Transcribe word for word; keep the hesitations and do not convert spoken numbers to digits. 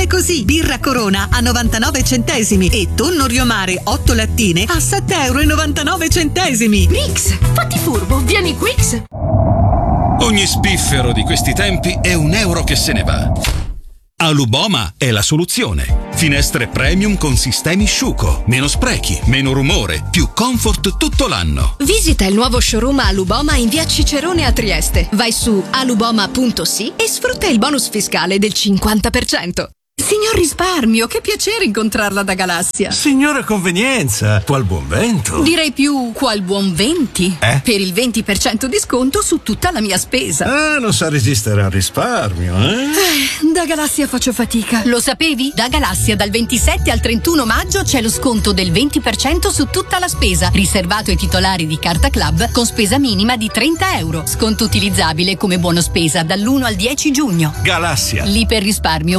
È così, birra Corona a novantanove centesimi e tonno Riomare otto lattine a sette e novantanove centesimi. Rix, fatti furbo, vieni Quix. Ogni spiffero di questi tempi è un euro che se ne va. Aluboma è la soluzione. Finestre premium con sistemi Sciuco. Meno sprechi, meno rumore, più comfort tutto l'anno. Visita il nuovo showroom Aluboma in via Cicerone a Trieste. Vai su aluboma punto si e sfrutta il bonus fiscale del cinquanta per cento. Signor Risparmio, che piacere incontrarla da Galassia. Signora Convenienza, qual buon vento. Direi più qual buon venti. Eh? Per il venti per cento di sconto su tutta la mia spesa. Ah, non sa resistere al risparmio, eh? eh? Da Galassia faccio fatica. Lo sapevi? Da Galassia dal ventisette al trentuno maggio c'è lo sconto del venti per cento su tutta la spesa, riservato ai titolari di Carta Club con spesa minima di trenta euro. Sconto utilizzabile come buono spesa dall'primo al dieci giugno. Galassia. L'iperrisparmio